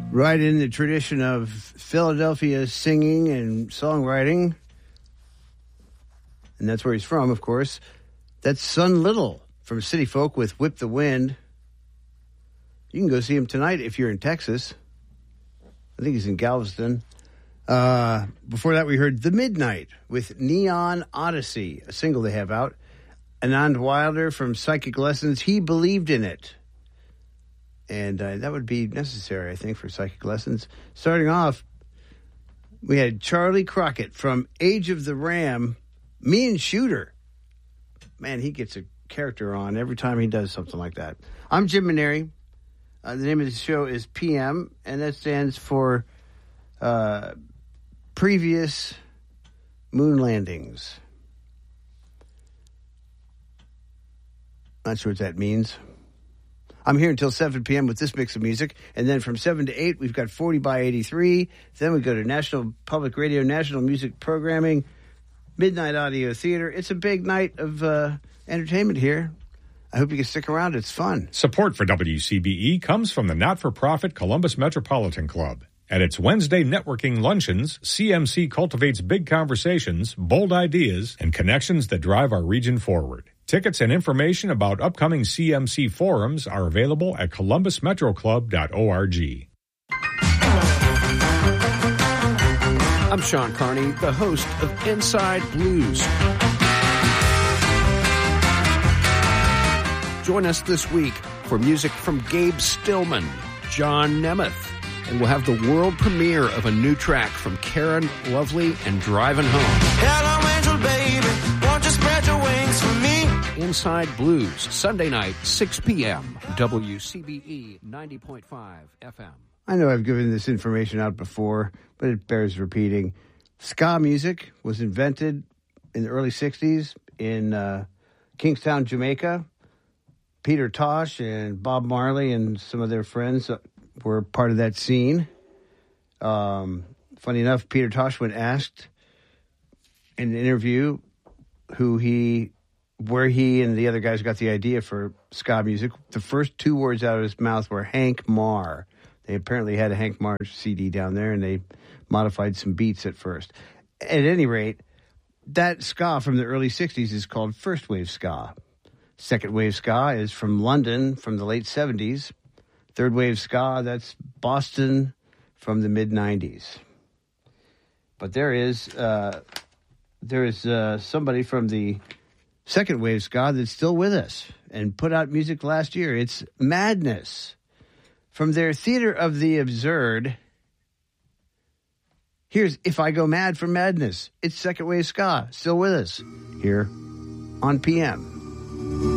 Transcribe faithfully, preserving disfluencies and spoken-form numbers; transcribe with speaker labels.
Speaker 1: Right in the tradition of Philadelphia singing and songwriting. And that's where he's from, of course. That's Son Little from City Folk with Whip the Wind. You can go see him tonight if you're in Texas. I think he's in Galveston. Uh, before that, we heard The Midnight with Neon Odyssey, a single they have out. Anand Wilder from Psychic Lessons, He Believed in It. And uh, that would be necessary, I think, for Psychic Lessons. Starting off, we had Charlie Crockett from Age of the Ram, Mean Shooter. Man, he gets a character on every time he does something like that. I'm Jim Maneri. Uh, the name of the show is P M, and that stands for uh, Previous Moon Landings. Not sure what that means. I'm here until seven p.m. with this mix of music. And then from seven to eight, we've got forty by eighty-three. Then we go to National Public Radio, National Music Programming, Midnight Audio Theater. It's a big night of uh, entertainment here. I hope you can stick around. It's fun.
Speaker 2: Support for W C B E comes from the not-for-profit Columbus Metropolitan Club. At its Wednesday networking luncheons, C M C cultivates big conversations, bold ideas, and connections that drive our region forward. Tickets and information about upcoming C M C forums are available at columbus metro club dot org.
Speaker 3: I'm Sean Carney, the host of Inside Blues. Join us this week for music from Gabe Stillman, John Nemeth, and we'll have the world premiere of a new track from Karen Lovely and Driving Home.
Speaker 4: Hello, angel baby, won't you spread your wings for me?
Speaker 3: Inside Blues, Sunday night, six p.m., W C B E ninety point five F M.
Speaker 1: I know I've given this information out before, but it bears repeating. Ska music was invented in the early sixties in uh, Kingstown, Jamaica. Peter Tosh and Bob Marley and some of their friends were part of that scene. Um, funny enough, Peter Tosh, when asked in an interview who he, where he and the other guys got the idea for ska music, the first two words out of his mouth were Hank Marr. They apparently had a Hank Marr C D down there, and they modified some beats at first. At any rate, that ska from the early sixties is called first wave ska. Second wave ska is from London from the late seventies. Third wave ska, that's Boston from the mid nineties. But there is uh, there is uh, somebody from the second wave ska that's still with us and put out music last year. It's Madness. From their Theater of the Absurd, here's If I Go Mad for Madness. It's second wave ska, still with us here on P M.